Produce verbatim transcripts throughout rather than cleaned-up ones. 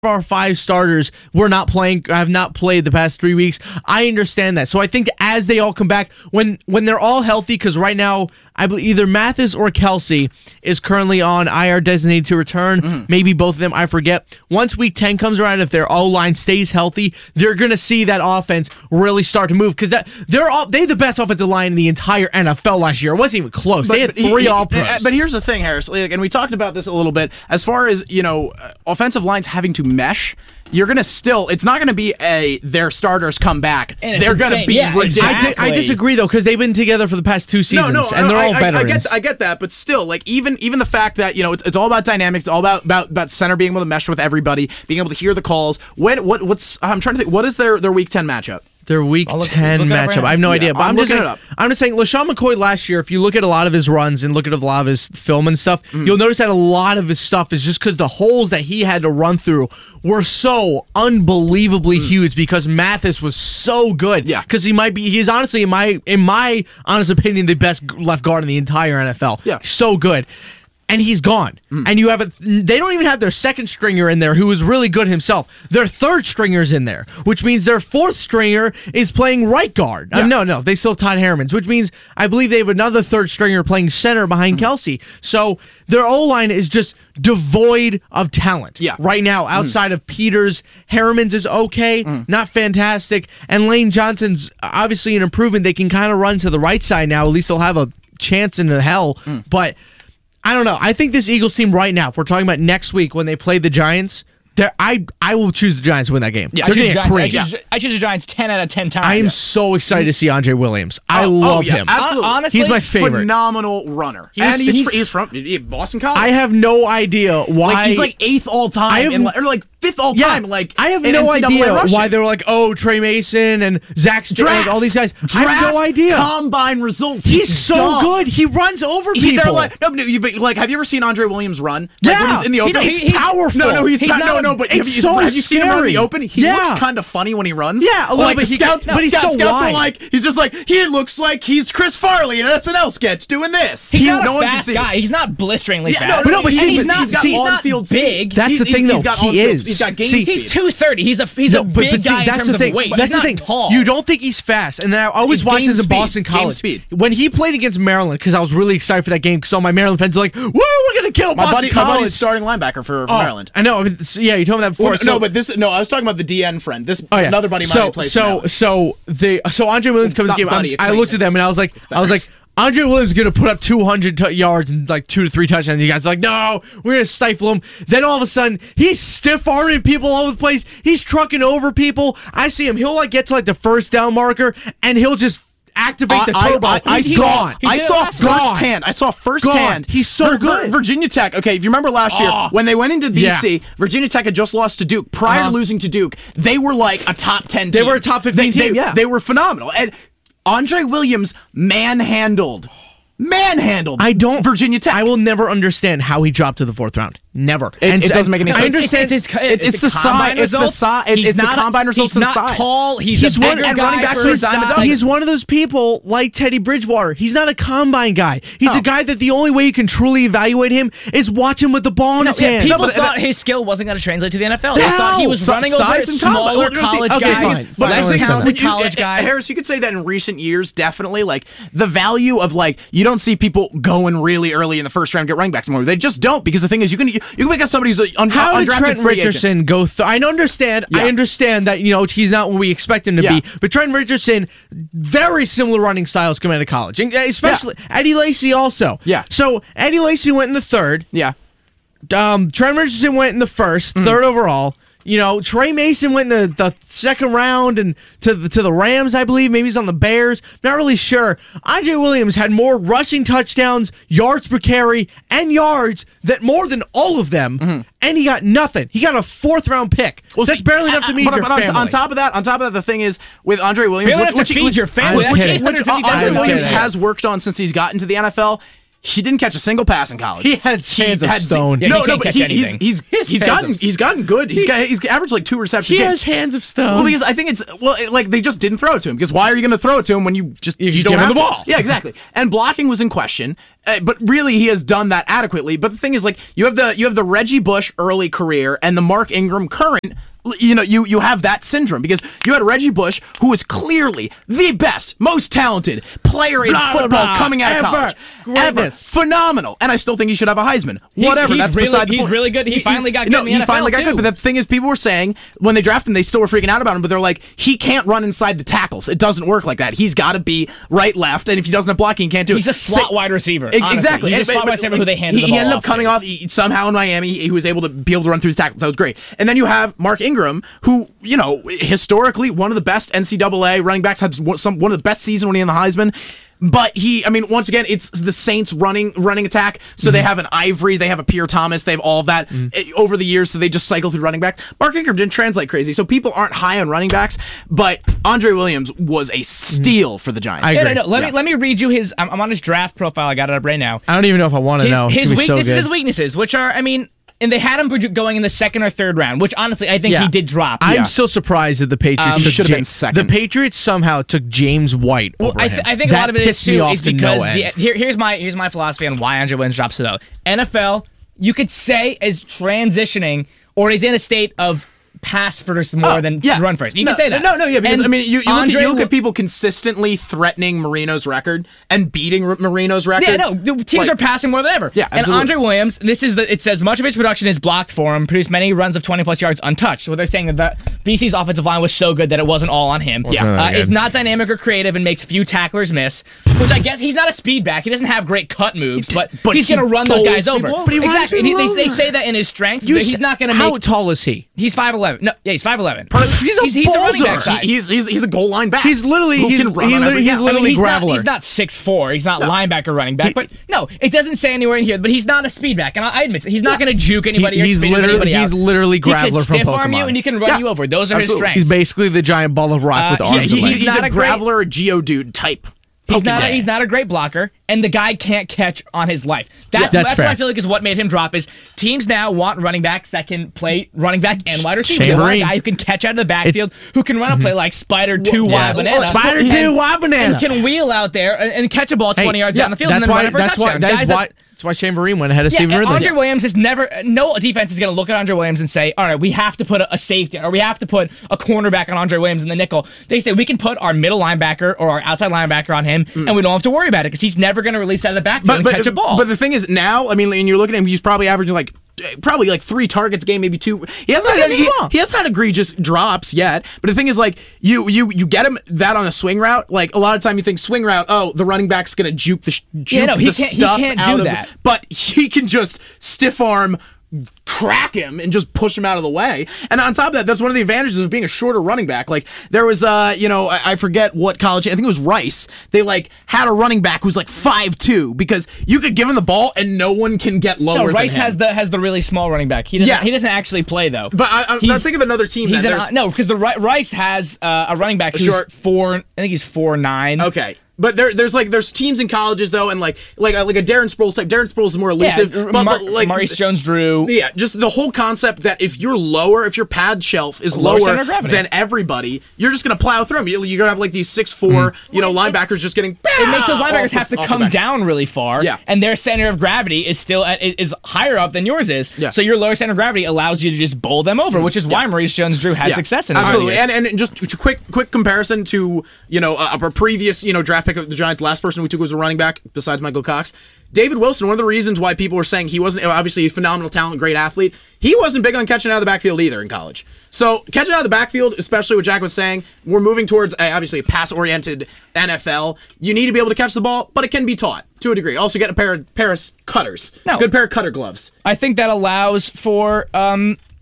our five starters were not playing, have not played the past three weeks. I understand that. So I think as they all come back, when when they're all healthy, because right now I believe either Mathis or Kelsey is currently on I R designated to return. Mm-hmm. Maybe both of them, I forget. Once week ten comes around, if their O-line stays healthy, they're going to see that offense really start to move, because that they're all they had the best offensive line in the entire N F L last year. It wasn't even close. But, they had three All-Pros. But here's the thing, Harris, like, and we talked about this a little bit, as far as, you know, uh, offensive lines having to mesh, you're going to still, it's not going to be a, their starters come back. They're going to be yeah, ridiculous. exactly. I, di- I disagree, though, because they've been together for the past two seasons, no, no, and they're I, all I, veterans. I get, I get that, but still, like, even even the fact that, you know, it's, it's all about dynamics, it's all about, about about center being able to mesh with everybody, being able to hear the calls. When, what, what's, I'm trying to think, what is their, their week ten matchup? Their week look- ten look it up matchup. right now. I have no Yeah, idea. But I'm I'm, just looking saying, it up. I'm just saying, LaShawn McCoy last year, if you look at a lot of his runs and look at a lot of his film and stuff, mm. you'll notice that a lot of his stuff is just because the holes that he had to run through were so unbelievably mm. huge, because Mathis was so good. Yeah. Because he might be, he's honestly, in my in my honest opinion, the best left guard in the entire N F L. Yeah. So good. And he's gone. Mm. And you have a, they don't even have their second stringer in there, who is really good himself. Their third stringer's in there, which means their fourth stringer is playing right guard. Yeah. Um, no, no, they still have Todd Hermans, which means I believe they have another third stringer playing center behind mm. Kelsey. So their O-line is just devoid of talent yeah. right now, outside mm. of Peters. Hermans is okay, mm. not fantastic. And Lane Johnson's obviously an improvement. They can kind of run to the right side now. At least they'll have a chance in the hell. Mm. But I don't know. I think this Eagles team right now, if we're talking about next week when they play the Giants, I I will choose the Giants to win that game. Yeah, I They're choose, the Giants, I, crazy. choose, I choose the Giants ten out of ten times. I am yeah. so excited to see Andre Williams. I oh, love oh, yeah, him. Absolutely. Honestly, he's my favorite. Phenomenal runner. He's, and he's, he's, he's from he's Boston College. I have no idea why. Like, he's like eighth all time, I have, in, or like fifth all yeah, time. Like I have in no N C double A idea rushing. why they were like, oh, Trey Mason and Zach Stratt, all these guys. Draft, I have no idea. Combine results. He's It's so dumb. good. He runs over He, people. they're like, no, no, you, but like, have you ever seen Andre Williams run? Like, Yeah. when he's in the open. He- He's he's powerful. No, no, he's, He's not, not no, a- no. But it's have you, so have you seen him run in the scary. open? He Yeah. looks kind of funny when he runs. Yeah, a little like, bit. He Scouts, can- but he's scouts, so scouts wide. are like, he's just like, he looks like he's Chris Farley in an S N L sketch doing this. He's He- not no a one can fast see guy. it. He's not blisteringly Yeah, fast. no, no, but And see, he's but not, he's got he's not on-field speed. big. That's the He's- thing, he's though. got He on-field is. speed. He's got game See, speed. He's two thirty. He's a he's No, a but, big but see, guy in that's terms the of thing. weight. That's he's the not thing. tall. You don't think he's fast, and then I always It's watched game this in speed. Boston Game College. speed. When he played against Maryland, because I was really excited for that game, because all my Maryland fans were like, "Woo, we're gonna kill My Boston buddy, my College." buddy's starting linebacker for, for Oh, Maryland. I know. I mean, yeah, you told me that before. Well, so, no, but this no, I was talking about the D N friend. This Oh, yeah. another buddy of mine so, who plays for so, Maryland. so the so Andre Williams comes Not to the game. buddy, I'm- I looked at them and I was like, I was like, Andre Williams is gonna put up two hundred t- yards and like two to three touchdowns. You guys are like, no, we're gonna stifle him. Then all of a sudden, he's stiff arming people all over the place. He's trucking over people. I see him. He'll like get to like the first down marker and he'll just activate the I- turbo. I, I, he's saw, gone. He I did it saw last year. firsthand. I saw firsthand. He's so Vir- good. Virginia Tech. Okay, if you remember last year Oh. when they went into V C, Yeah. Virginia Tech had just lost to Duke. Prior Uh-huh. to losing to Duke, they were like a top ten. They team. were a top fifteen They, they, team, yeah. they were phenomenal. And Andre Williams manhandled. Manhandled. I don't. Virginia Tech. I will never understand how he dropped to the fourth round. Never. It- And it so- doesn't make any I sense. understand. It's, it's, it's, It's- it's, it's the the combine size- it's the results. si- it's- He's it's the not, combine results He's and not size. tall. He's, He's a one bigger and guy running backs for are a his dime a size. dozen. He's one of those people like Teddy Bridgewater. He's not a combine guy. He's No. a guy that the only way you can truly evaluate him is watch him with the ball in No, his yeah, hand. people but- thought his skill wasn't going to translate to the N F L. They No! thought he was Si- running over size and combine. smaller Well, no, see, college okay, guys, fine. But less I understand talented you- college uh, guys. Harris, you could say that in recent years, definitely, like the value of like you don't see people going really early in the first round get running backs anymore. They just don't, because the thing is, you can you, you can pick up somebody who's an un- How did undrafted Trent free agent. Richardson go through? I understand. I Yeah. understand that you know he's not what we expect him to Yeah. be. But Trent Richardson, very similar running styles coming out of college, and especially Eddie Lacy also. Yeah. So Eddie Lacy went in the third. Yeah. Um, Trent Richardson went in the first, Mm. third overall. You know, Trey Mason went in the, the second round and to the, to the Rams, I believe. Maybe he's on the Bears. Not really sure. Andre Williams had more rushing touchdowns, yards per carry, and yards that more than all of them, Mm-hmm. and he got nothing. He got a fourth round pick. Well, That's see, barely enough to uh, meet but, your but on, family. on top of that, on top of that, the thing is with Andre Williams, Barely which, enough to which, feed which, your family. I'm That's kidding. which eight hundred fifty Andre thousand I'm Williams kidding. has worked on since he's gotten to the N F L. He didn't catch a single pass in college. He has hands of had- stone. Yeah, no, he no, can't but catch he, anything. he's he's he's hands gotten of- he's gotten good. He's got he's averaged like two receptions. He a game. has hands of stone. Well, because I think it's well, it- like they just didn't throw it to him. Because why are you going to throw it to him when you just you, just don't give him have the to? ball. Yeah, exactly. And blocking was in question, uh, but really he has done that adequately. But the thing is, like you have the you have the Reggie Bush early career and the Mark Ingram current. You know, you you have that syndrome because you had Reggie Bush, who was clearly the best, most talented player in Blah, blah, football blah. coming out of Ever. college. Ever. Greatness. Phenomenal. And I still think he should have a Heisman. He's- Whatever. he's that's really- beside the he's point. really good. He finally got good no, in the he N F L finally got too. good. But the thing is, people were saying when they drafted him, they still were freaking out about him. But they're like, he can't run inside the tackles. It doesn't work like that. He's got to be right, left. And if he doesn't have blocking, he can't do it. He's a slot Sa- wide receiver. Ex- honestly. Exactly. He's a And- slot but- wide receiver who they handed he, the he ball ended up off coming to. off he, somehow in Miami. He was able to be able to run through his tackles. That was great. And then you have Mark Ingram, who you know historically one of the best N C double A running backs, had one- some one of the best seasons when he in the Heisman. But he, I mean, once again, it's the Saints running running attack. So Mm-hmm. they have an Ivory, they have a Pierre Thomas, they have all of that eh, over the years. So they just cycle through running backs. Mark Ingram didn't translate crazy, so people aren't high on running backs. But Andre Williams was a steal for the Giants. I No, no, agree. no. Let Yeah. me let me read you his. I'm, I'm on his draft profile. I got it up right now. I don't even know if I want to His, know. It's his gonna be weak, so this good. is his weaknesses, which are, I mean, and they had him going in the second or third round, which honestly I think Yeah. he did drop. I'm Yeah. still surprised that the Patriots Um, took should have Ja- been second. The Patriots somehow took James White over I, th- him. I think that a lot of it is pissed me too off is to because no the, end. here, here's my here's my philosophy on why Andre Williams drops to though. N F L, you could say is transitioning or he's in a state of pass first more Oh, than yeah. run first. You no, can say that. No, no, yeah, because And I mean, you, you, look, at, Andre you look Wi- at people consistently threatening Marino's record and beating R- Marino's record. Yeah, no, the teams Like, are passing more than ever. Yeah, and absolutely. Andre Williams, this is the, it says much of his production is blocked for him, produced many runs of twenty plus yards untouched. So they're saying that the B C's offensive line was so good that it wasn't all on him. Yeah. uh, that is good. not dynamic or creative and makes few tacklers miss. Which I guess he's not a speed back. He doesn't have great cut moves, but, But he's he going to run those bowls guys over. people over. But he runs exactly. And he- people they, they over. say that in his strength, You but he's s- not going to How make. tall is he? He's five eleven. No, yeah, he's five eleven. He's a he's, he's a running back boulder. size. He- he's, he's he's a goal line back. He's literally- who he's- can run he on literally- every he's down. literally- he's not, graveler. he's not six four. He's not linebacker running back. But no, it doesn't say anywhere in here. But he's not a speed back, and I, I admit it. He's not going to juke anybody. He- or he's spin literally- anybody he's out. literally He could Graveler from stiff arm you, Pokemon. and he can run Yeah, you over. Those are his absolutely. strengths. He's basically the giant ball of rock Uh, with he's- arms. He's, and he's, legs. he's not a a great- Graveler or Geodude type. He's not. A, Pokemon. he's not a great blocker, and the guy can't catch on his life. That's, That's that's fair. what I feel like is what made him drop. Is teams now want running backs that can play running back and wide receiver. They want a Chamberlain. guy who can catch out of the backfield, who can run a play like Spider Two Yeah. Wide Banana, Spider and- two wide banana. and can wheel out there and, and catch a ball Hey, twenty yards yeah, down the field, That's and then why. run it for a That's why. touchdown. That Guys is that- why. That's why Shane Vereen went ahead of Yeah, Steven and Ridley. Andre Williams is never. No defense is going to look at Andre Williams and say, "All right, we have to put a, a safety or we have to put a cornerback on Andre Williams in the nickel." They say we can put our middle linebacker or our outside linebacker on him, and we don't have to worry about it because he's never going to release out of the backfield and catch a ball. But the thing is, now, I mean, and you're looking at him, he's probably averaging like probably like three targets a game, maybe two. He hasn't had, Right, he, well. he hasn't had egregious drops yet. But the thing is, like you you you get him that on a swing route. Like a lot of time, you think swing route. Oh, the running back's gonna juke the sh- juke no, he the can't- he stuff can't out do of that. But he can just stiff arm. Crack him and just push him out of the way. And on top of that, that's one of the advantages of being a shorter running back. Like there was, uh, you know, I, I forget what college. I think it was Rice. They like had a running back who's like five two because you could give him the ball and no one can get lower. no, than Rice him. has the has the really small running back. He doesn't. Yeah. He doesn't actually play though. But I, I'm He's- thinking of another team. He's that an, there's- no, because the Ri- Rice has uh, a running back who's short- four. I think he's four nine. Okay. But there, there's like there's teams in colleges though, and like like a, like a Darren Sproles type. Darren Sproles is more elusive, Yeah, but, Mar- but like Maurice Jones-Drew. Yeah, just the whole concept that if you're lower, if your pad shelf is Lower lower center of gravity. than everybody, you're just gonna plow through them. You- You're gonna have like these six four, you know, linebackers just getting. It makes those linebackers off the- have to off the come back. down really far, Yeah. and their center of gravity is still at, is higher up than yours is. Yeah. So your lower center of gravity allows you to just bowl them over, which is why Maurice Jones-Drew had Yeah, success in his absolutely. early years. And and just to quick quick comparison to you know a, a previous you know draft pick of the Giants. Last person we took was a running back besides Michael Cox. David Wilson. One of the reasons why people were saying he wasn't obviously a phenomenal talent, great athlete. He wasn't big on catching out of the backfield either in college. So catching out of the backfield, especially what Jack was saying, we're moving towards a, obviously a pass-oriented N F L. You need to be able to catch the ball, but it can be taught to a degree. Also, get a pair of pair of cutters, No. good pair of cutter gloves. I think that allows for um,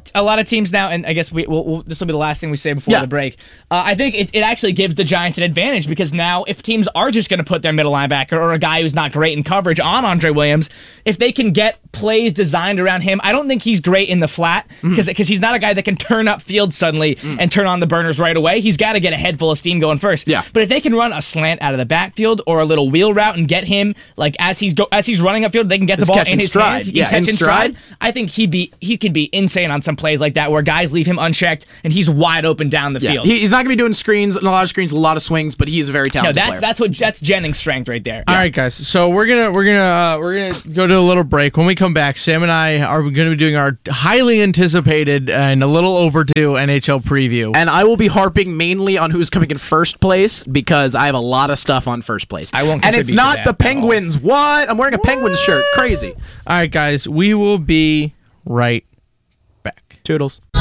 a lot of teams now, and I guess we we'll, we'll, this will be the last thing we say before Yeah. the break. Uh, I think it, it actually gives the Giants an advantage because now if teams are just going to put their middle linebacker or a guy who's not great in coverage on Andre Williams, if they can get plays designed around him, I don't think he's great in the flat because Mm-hmm. because he's not a guy that can turn up field suddenly Mm. and turn on the burners right away. He's got to get a head full of steam going first. Yeah. But if they can run a slant out of the backfield or a little wheel route and get him like as he's go, as he's running upfield, they can get the Just ball catch in in his stride. hands. He can Yeah, catch in in stride. stride. I think he'd be he could be insane on some plays like that where guys leave him unchecked and he's wide open down the Yeah. field. He, he's not going to be doing screens, and a lot of screens, a lot of swings, but he is a very no, talented that's player. that's what that's Jennings' strength right there. All right, guys. So we're gonna we're gonna uh, we're gonna go to a little break. When we come back, Sam and I are going to be doing our highly anticipated and a little overdue N H L preview. And I will be harping mainly on who's coming in first place because I have a lot of stuff on first place. I won't And it's contribute to not that the at all. Penguins. What? I'm wearing a Penguins shirt. Crazy. All right, guys. We will be right back. Toodles.